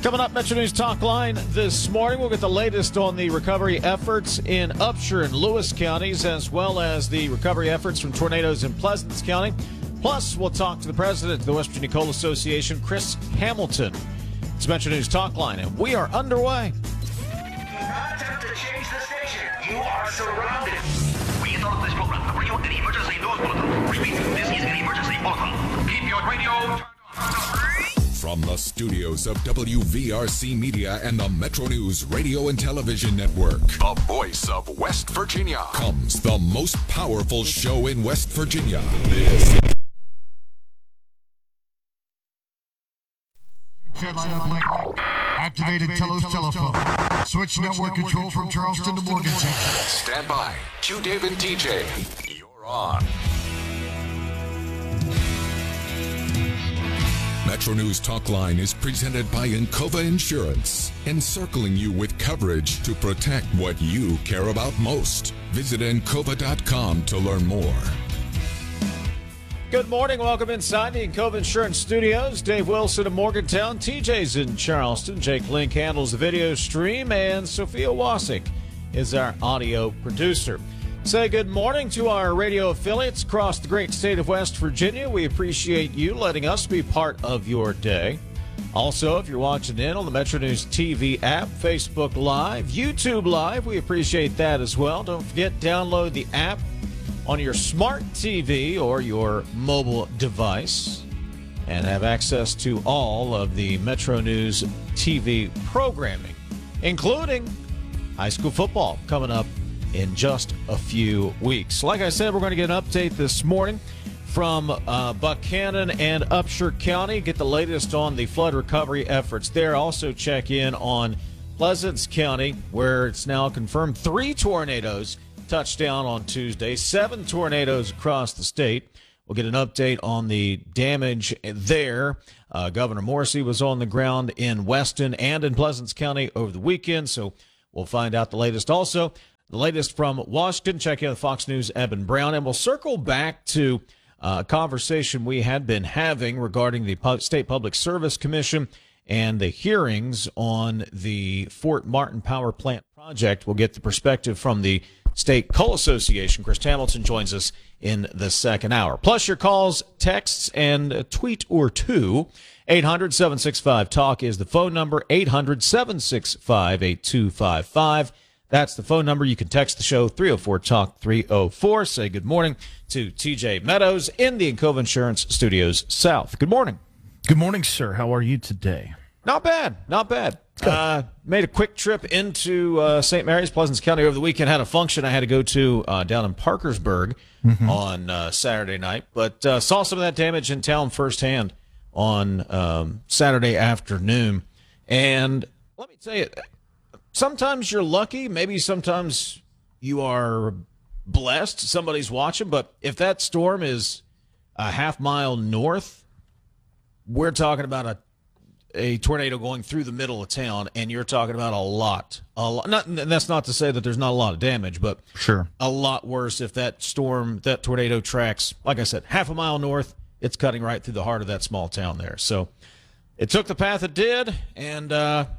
Coming up, Metro News Talk Line this morning, we'll get the latest on the recovery efforts in Upshur and Lewis counties, as well as the recovery efforts from tornadoes in Pleasants County. Plus, we'll talk to the president of the West Virginia Coal Association, Chris Hamilton. It's Metro News Talk Line, and we are underway. Do not attempt to change the station. You are surrounded. We interrupt this program to bring you an emergency news bulletin. Repeat, this is an emergency bulletin. Keep your radio turned on. From the studios of WVRC Media and the Metro News Radio and Television Network, the voice of West Virginia, comes the most powerful show in West Virginia. This Activated Telos telephone. Switch network control from Charleston to Morgantown. Stand by. Q Dave and TJ. You're on. Metro News Talk Line is presented by Encova Insurance, encircling you with coverage to protect what you care about most. Visit Encova.com to learn more. Good morning. Welcome inside the Encova Insurance Studios. Dave Wilson of Morgantown. TJ's in Charleston. Jake Link handles the video stream, and Sophia Wasik is our audio producer. Say good morning to our radio affiliates across the great state of West Virginia. We appreciate you letting us be part of your day. Also, if you're watching in on the Metro News TV app, Facebook Live, YouTube Live, we appreciate that as well. Don't forget, download the app on your smart TV or your mobile device and have access to all of the Metro News TV programming, including high school football coming up in just a few weeks. Like I said, we're going to get an update this morning from Buchanan and Upshur County, get the latest on the flood recovery efforts there. Also check in on Pleasants County, where it's now confirmed 3 tornadoes touched down on Tuesday, 7 tornadoes across the state. We'll get an update on the damage there. Governor Morrissey was on the ground in Weston and in Pleasants County over the weekend, so we'll find out the latest. Also, the latest from Washington, check in Fox News' Eben Brown, and we'll circle back to a conversation we had been having regarding the State Public Service Commission and the hearings on the Fort Martin Power Plant project. We'll get the perspective from the State Coal Association. Chris Hamilton joins us in the second hour. Plus your calls, texts, and a tweet or two. 800-765-TALK is the phone number, 800-765-8255. That's the phone number. You can text the show, 304-TALK-304. Say good morning to TJ Meadows in the Encova Insurance Studios South. Good morning. Good morning, sir. How are you today? Not bad. Not bad. Made a quick trip into St. Mary's, Pleasants County over the weekend. Had a function I had to go to down in Parkersburg on Saturday night, but saw some of that damage in town firsthand on Saturday afternoon. And let me tell you, sometimes you're lucky. Maybe sometimes you are blessed. Somebody's watching. But if that storm is a half mile north, we're talking about a tornado going through the middle of town, and you're talking about a lot. And that's not to say that there's not a lot of damage, but sure, a lot worse if that tornado tracks, like I said, half a mile north. It's cutting right through the heart of that small town there. So it took the path it did, and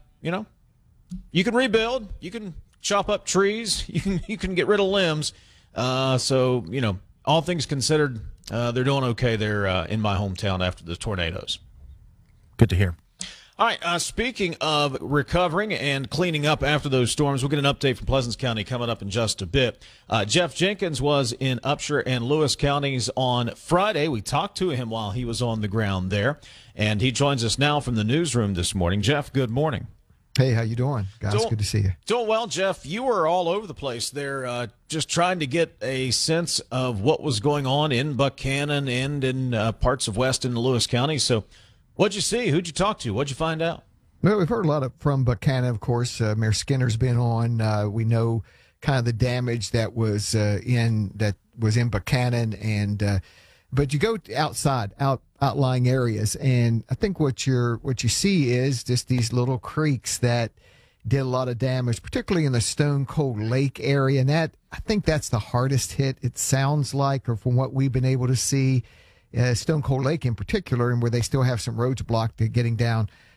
you can rebuild, you can chop up trees, you can get rid of limbs. So all things considered, they're doing okay there in my hometown after the tornadoes. Good to hear. All right, speaking of recovering and cleaning up after those storms, we'll get an update from Pleasants County coming up in just a bit. Jeff Jenkins was in Upshur and Lewis counties on Friday. We talked to him while he was on the ground there, and he joins us now from the newsroom this morning. Jeff, good morning. Hey, how you doing, guys? Good to see you. Doing well, Jeff. You were all over the place there, just trying to get a sense of what was going on in Buchanan and in parts of Weston and Lewis County. So what'd you see? Who'd you talk to? What'd you find out? Well, we've heard a lot from Buchanan, of course. Mayor Skinner's been on. We know kind of the damage that was in Buchanan, and but you go outside, outlying areas, and I think what you see is just these little creeks that did a lot of damage, particularly in the Stone Cold Lake area, and I think that's the hardest hit. It sounds like, or from what we've been able to see. Stone Cold Lake in particular, and where they still have some roads blocked to getting down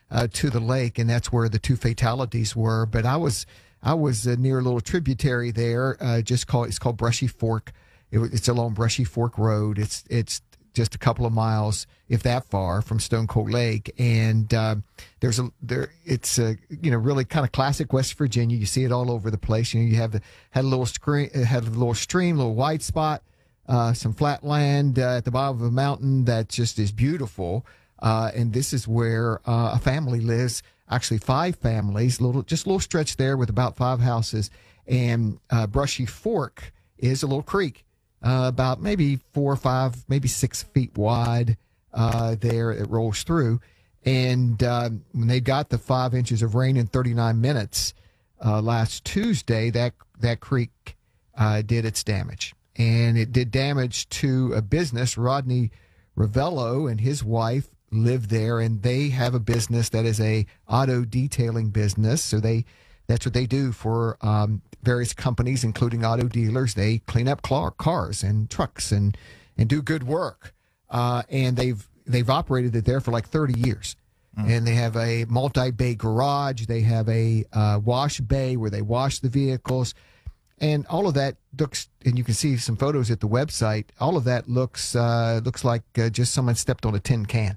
to the lake, and that's where the 2 fatalities were. But I was near a little tributary there, it's called Brushy Fork. It's along Brushy Fork Road. It's just a couple of miles, if that far, from Stone Cold Lake, and it's really kind of classic West Virginia. You see it all over the place. You had a little stream, little white spot, some flat land at the bottom of a mountain that just is beautiful, and this is where a family lives. Actually, 5 families, just a little stretch there with about 5 houses, and Brushy Fork is a little creek. About maybe 4 or 5, maybe 6 feet wide there. It rolls through. And when they got the 5 inches of rain in 39 minutes last Tuesday, that creek did its damage. And it did damage to a business. Rodney Ravello and his wife live there, and they have a business that is a auto detailing business. So that's what they do for various companies, including auto dealers. They clean up cars and trucks and do good work. And they've operated it there for like 30 years. And they have a multi-bay garage. They have a wash bay where they wash the vehicles. And all of that looks, and you can see some photos at the website, all of that looks like just someone stepped on a tin can.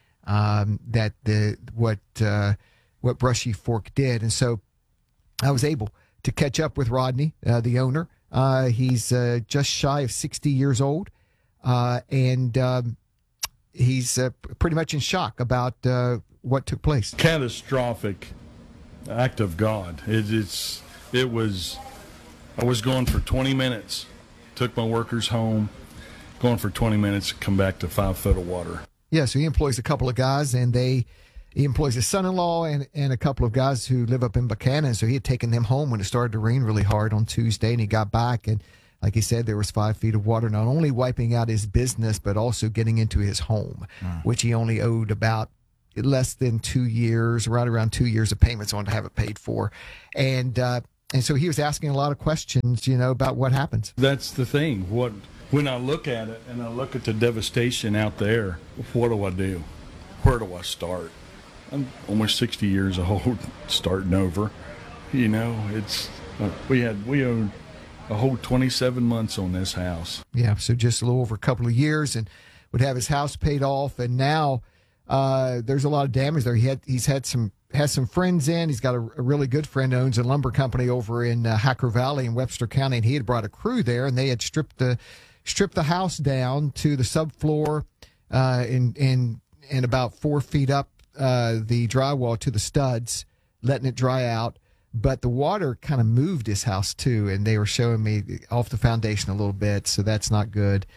What Brushy Fork did. And so I was able to catch up with Rodney, the owner. He's just shy of 60 years old, and he's pretty much in shock about what took place. Catastrophic act of God. It was. I was going for 20 minutes, took my workers home, going for 20 minutes, come back to 5 foot of water. Yeah, so he employs a couple of guys, and he employs his son-in-law and a couple of guys who live up in Buchanan. So he had taken them home when it started to rain really hard on Tuesday, and he got back, and like he said, there was 5 feet of water, not only wiping out his business, but also getting into his home, which he only owed about less than 2 years, right around 2 years of payments on to have it paid for. And so he was asking a lot of questions, about what happens. That's the thing. When I look at it and I look at the devastation out there, what do I do? Where do I start? I'm almost 60 years old, starting over. We owned a whole 27 months on this house. Yeah, so just a little over a couple of years, and would have his house paid off. And now there's a lot of damage there. Has some friends in. He's got a really good friend who owns a lumber company over in Hacker Valley in Webster County, and he had brought a crew there, and they had stripped the house down to the subfloor and about 4 feet up the drywall to the studs, letting it dry out. But the water kind of moved his house too, and they were showing me off the foundation a little bit, so that's not good.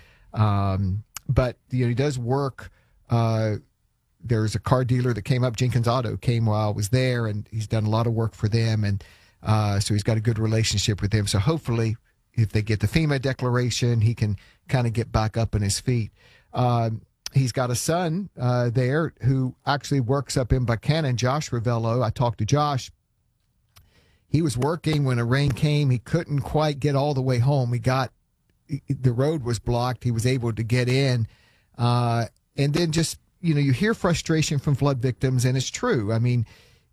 But he does work. There's a car dealer that came up, Jenkins Auto, came while I was there, and he's done a lot of work for them, and so he's got a good relationship with them. So hopefully, if they get the FEMA declaration, he can kind of get back up on his feet. He's got a son there who actually works up in Buchanan, Josh Ravello. I talked to Josh. He was working when a rain came. He couldn't quite get all the way home. The road was blocked. He was able to get in. And then just, you hear frustration from flood victims, and it's true. I mean,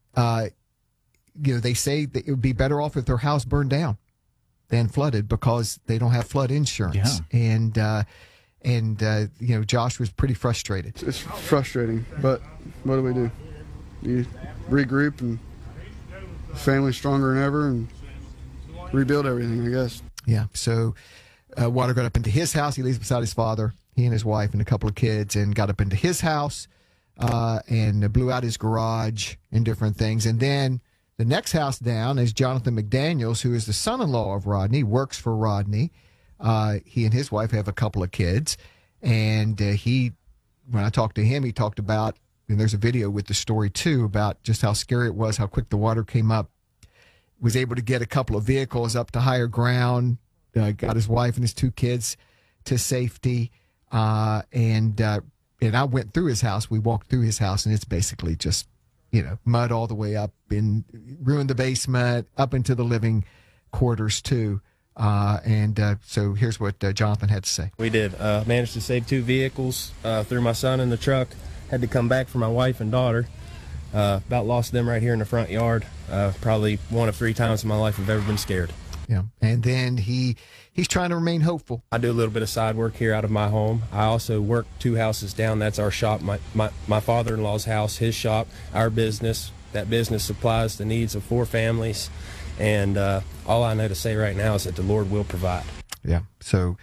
they say that it would be better off if their house burned down than flooded because they don't have flood insurance. Yeah. And Josh was pretty frustrated. It's frustrating, but what do? You regroup and family stronger than ever and rebuild everything, I guess. Yeah. So water got up into his house. He lives beside his father. He and his wife and a couple of kids, and got up into his house and blew out his garage and different things. And then the next house down is Jonathan McDaniels, who is the son-in-law of Rodney, works for Rodney. He and his wife have a couple of kids. And when I talked to him, he talked about, and there's a video with the story too, about just how scary it was, how quick the water came up. Was able to get a couple of vehicles up to higher ground, got his wife and his 2 kids to safety. And I went through his house. We walked through his house, and it's basically just, mud all the way up and ruined the basement, up into the living quarters too. So here's what Jonathan had to say. We did manage to save 2 vehicles, threw my son in the truck, had to come back for my wife and daughter. About lost them right here in the front yard. Probably one of 3 times in my life I've ever been scared. Yeah, and then he's trying to remain hopeful. I do a little bit of side work here out of my home. I also work 2 houses down. That's our shop, my father-in-law's house, his shop, our business. That business supplies the needs of 4 families. And all I know to say right now is that the Lord will provide. Yeah. So,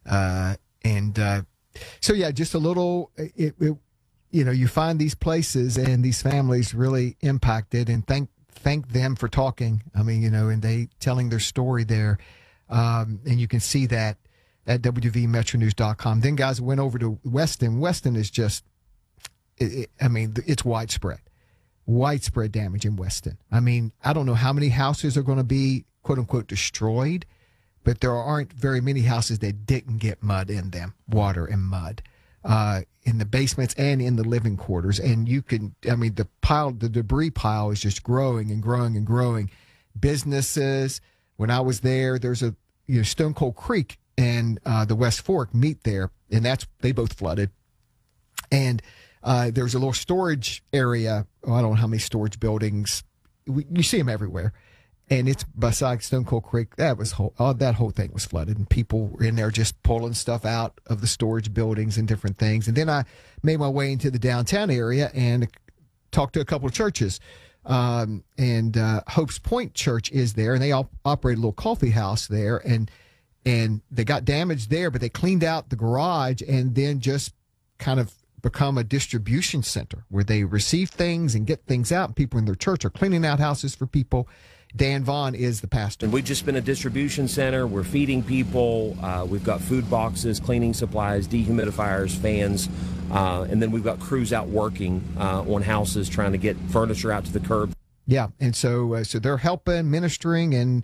just a little, you find these places and these families really impacted, and thank them for talking. I mean, and they telling their story there. And you can see that at WVMetroNews.com. Then guys went over to Weston. Weston is just, it's widespread damage in Weston. I mean, I don't know how many houses are going to be quote unquote destroyed, but there aren't very many houses that didn't get mud in them, water and mud, in the basements and in the living quarters. And the debris pile is just growing and growing and growing. Businesses, when I was there, there's a Stone Cold Creek and the West Fork meet there, and they both flooded. And there's a little storage area. I don't know how many storage buildings. You see them everywhere. And it's beside Stone Cold Creek. That whole thing was flooded, and people were in there just pulling stuff out of the storage buildings and different things. And then I made my way into the downtown area and talked to a couple of churches. And Hope's Point Church is there, and they all operate a little coffee house there. And they got damaged there, but they cleaned out the garage and then just kind of become a distribution center where they receive things and get things out. People in their church are cleaning out houses for people. Dan Vaughn is the pastor. And we've just been a distribution center. We're feeding people. We've got food boxes, cleaning supplies, dehumidifiers, fans. And then we've got crews out working on houses trying to get furniture out to the curb. Yeah, and so they're helping, ministering, and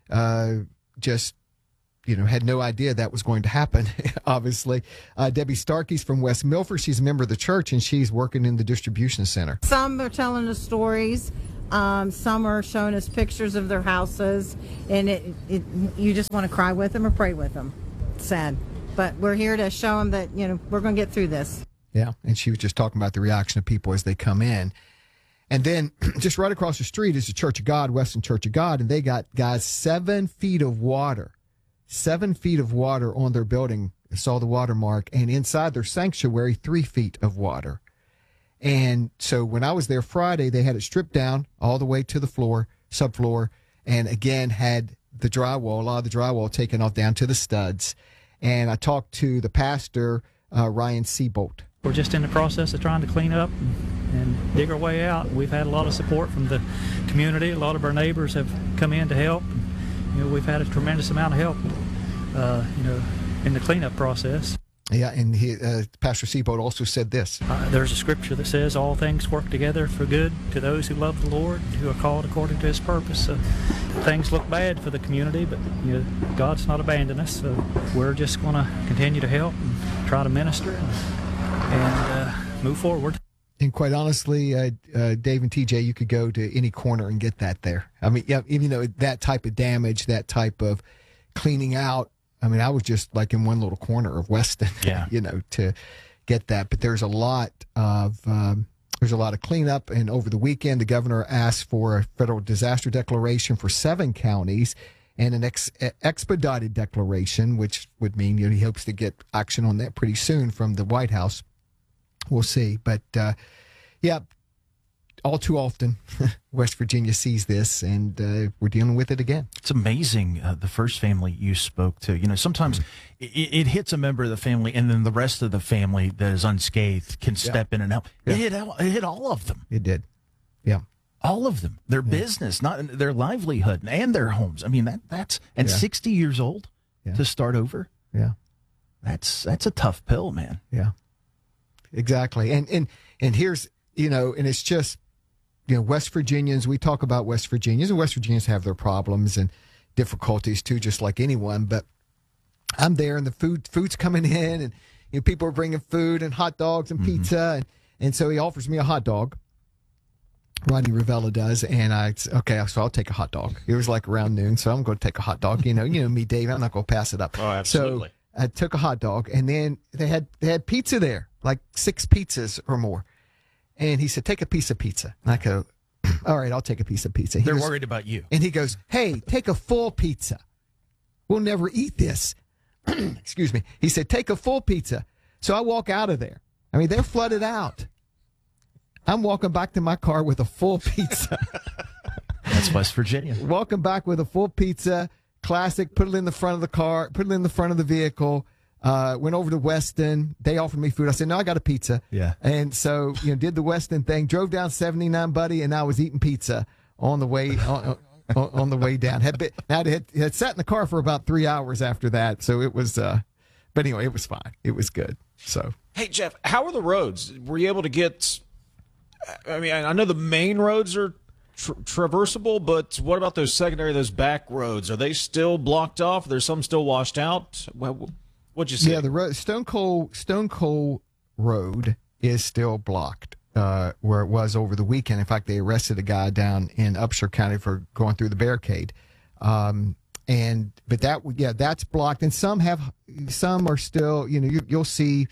had no idea that was going to happen, obviously. Debbie Starkey's from West Milford. She's a member of the church, and she's working in the distribution center. Some are telling us stories. Some are showing us pictures of their houses, and you just want to cry with them or pray with them. It's sad. But we're here to show them that, we're going to get through this. Yeah, and she was just talking about the reaction of people as they come in. And then just right across the street is the Church of God, Weston Church of God, and they got, guys, 7 feet of water. 7 feet of water on their building. I saw the watermark. And inside their sanctuary, 3 feet of water. And so when I was there Friday, they had it stripped down all the way to the floor, subfloor, and again had the drywall, a lot of the drywall taken off down to the studs. And I talked to the pastor, Ryan Seabolt. We're just in the process of trying to clean up and dig our way out. We've had a lot of support from the community. A lot of our neighbors have come in to help. We've had a tremendous amount of help, in the cleanup process. Yeah, and Pastor Seabolt also said this. There's a scripture that says all things work together for good to those who love the Lord, who are called according to his purpose. Things look bad for the community, but God's not abandoned us, so we're just going to continue to help and try to minister and move forward. And quite honestly, Dave and TJ, you could go to any corner and get that there. I mean, yeah, even though that type of damage, that type of cleaning out, I mean, I was just like in one little corner of Weston, to get that. But there's a lot of cleanup. And over the weekend, the governor asked for a federal disaster declaration for 7 counties and an expedited declaration, which would mean he hopes to get action on that pretty soon from the White House. We'll see. But all too often, West Virginia sees this, and we're dealing with it again. It's amazing, the first family you spoke to. Sometimes it hits a member of the family, and then the rest of the family that is unscathed can step in and help. Yeah. It hit all of them. It did. Yeah. All of them. Their business, not their livelihood, and their homes. I mean, that's 60 years old to start over. Yeah. That's a tough pill, man. Yeah. Exactly. And here's, and it's just, West Virginians, we talk about West Virginians, and West Virginians have their problems and difficulties too, just like anyone. But I'm there, and the food's coming in, and people are bringing food and hot dogs and pizza. And so he offers me a hot dog. Rodney Ravella does. And so I'll take a hot dog. It was like around noon, so I'm going to take a hot dog. You know me, Dave, I'm not going to pass it up. Oh, absolutely. So I took a hot dog, and then they had pizza there, like 6 pizzas or more. And he said, take a piece of pizza. And I go, all right, I'll take a piece of pizza. They're worried about you. And he goes, hey, take a full pizza. We'll never eat this. Excuse me. He said, take a full pizza. So I walk out of there. I mean, they're flooded out. I'm walking back to my car with a full pizza. That's West Virginia. Walking back with a full pizza, classic, put it in the front of the car, put it in the front of the vehicle. Went over to Weston. They offered me food. I said, no, I got a pizza. Yeah. And so, did the Weston thing, drove down 79, buddy, and I was eating pizza on the way on the way down. Had sat in the car for about 3 hours after that. So it was, but anyway, it was fine. It was good. So. Hey, Jeff, how are the roads? Were you able to get, I mean, I know the main roads are traversable, but what about those secondary, those back roads? Are they still blocked off? There's some still washed out? What'd you say? Yeah, the road, Stone Cold Road is still blocked where it was over the weekend. In fact, they arrested a guy down in Upshur County for going through the barricade. But that's blocked, and some are still. You'll see,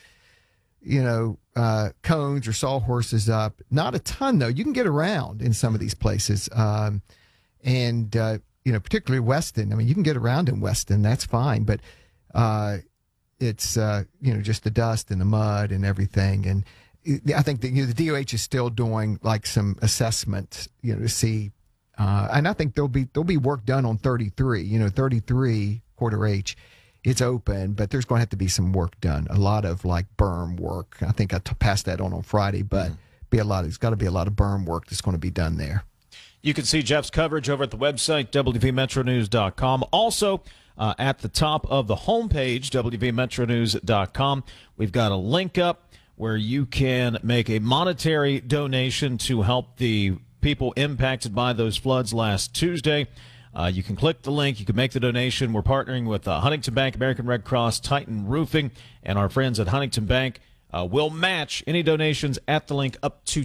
cones or sawhorses up. Not a ton though. You can get around in some of these places, particularly Weston. I mean, you can get around in Weston. That's fine, but. It's just the dust and the mud and everything, and I think that the DOH is still doing like some assessments, to see, and I think there'll be work done on 33. 33 Quarter H, it's open, but there's going to have to be some work done. A lot of like berm work. I think I passed that on Friday, but there's got to be a lot of berm work that's going to be done there. You can see Jeff's coverage over at the website, WVMetroNews.com. Also, at the top of the homepage, WVMetroNews.com, we've got a link up where you can make a monetary donation to help the people impacted by those floods last Tuesday. You can click the link. You can make the donation. We're partnering with Huntington Bank, American Red Cross, Titan Roofing, and our friends at Huntington Bank will match any donations at the link up to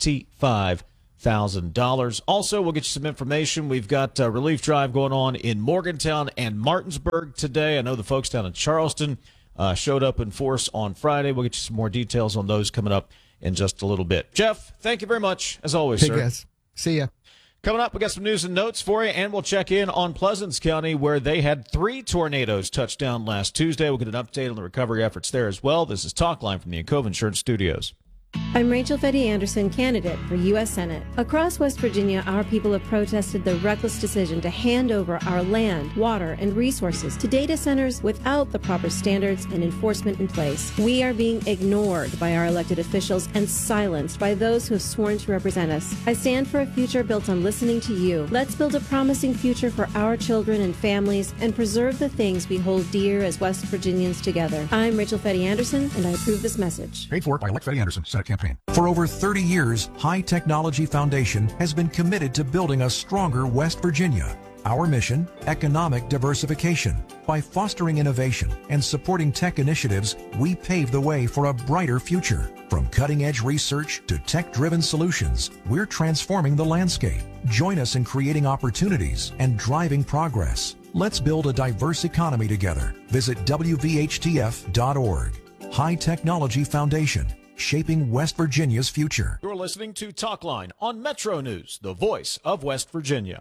$25,000. Also, we'll get you some information. We've got a relief drive going on in Morgantown and Martinsburg today. I know the folks down in Charleston showed up in force on Friday. We'll get you some more details on those coming up in just a little bit. Jeff, thank you very much, as always, sir. Guys. See ya. Coming up, we got some news and notes for you, and we'll check in on Pleasants County, where they had 3 tornadoes touch down last Tuesday. We'll get an update on the recovery efforts there as well. This is Talk Line from the Encova Insurance Studios. I'm Rachel Fetty Anderson, candidate for U.S. Senate. Across West Virginia, our people have protested the reckless decision to hand over our land, water, and resources to data centers without the proper standards and enforcement in place. We are being ignored by our elected officials and silenced by those who have sworn to represent us. I stand for a future built on listening to you. Let's build a promising future for our children and families and preserve the things we hold dear as West Virginians together. I'm Rachel Fetty Anderson, and I approve this message. Paid for by Elect Fetty Anderson, Senate campaign. For over 30 years, High Technology Foundation has been committed to building a stronger West Virginia. Our mission, economic diversification. By fostering innovation and supporting tech initiatives, we pave the way for a brighter future. From cutting-edge research to tech-driven solutions, we're transforming the landscape. Join us in creating opportunities and driving progress. Let's build a diverse economy together. Visit WVHTF.org. High Technology Foundation, shaping West Virginia's future. You're listening to Talk Line on Metro News, the voice of West Virginia.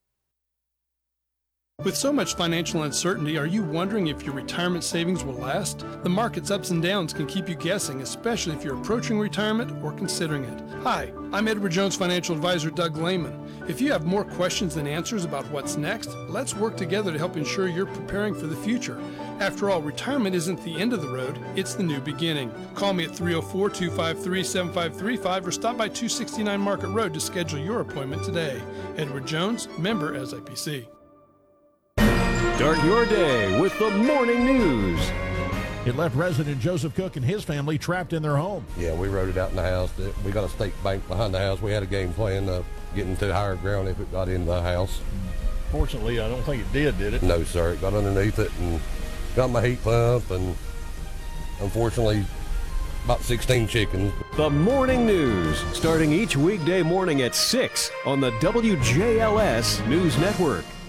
With so much financial uncertainty, are you wondering if your retirement savings will last? The market's ups and downs can keep you guessing, especially if you're approaching retirement or considering it. Hi, I'm Edward Jones financial advisor Doug Lehman. If you have more questions than answers about what's next, let's work together to help ensure you're preparing for the future. After all, retirement isn't the end of the road, it's the new beginning. Call me at 304-253-7535 or stop by 269 Market Road to schedule your appointment today. Edward Jones, member SIPC. Start your day with the morning news. It left resident Joseph Cook and his family trapped in their home. Yeah, we rode it out in the house. We got a state bank behind the house. We had a game plan of getting to higher ground if it got into the house. Fortunately, I don't think it did it? No, sir. It got underneath it and got my heat pump and unfortunately about 16 chickens. The morning news, starting each weekday morning at 6 on the WJLS News Network.